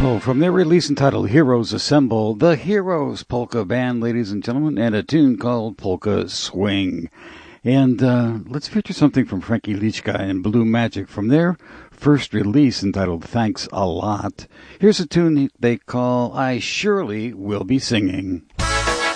Oh, from their release entitled Heroes Assemble, the Heroes Polka Band, ladies and gentlemen, and a tune called Polka Swing. And let's feature something from Frankie Lichka and Blue Magic from their first release entitled Thanks a Lot. Here's a tune they call I Surely Will Be Singing.